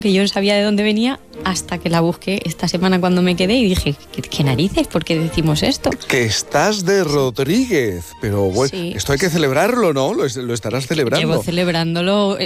que yo no sabía de dónde venía hasta que la busqué esta semana cuando me quedé y dije, ¿qué narices? ¿Por qué decimos esto? Que estás de Rodríguez, pero bueno, Sí. esto hay que celebrarlo, ¿no? Lo estarás celebrando. Llevo celebrándolo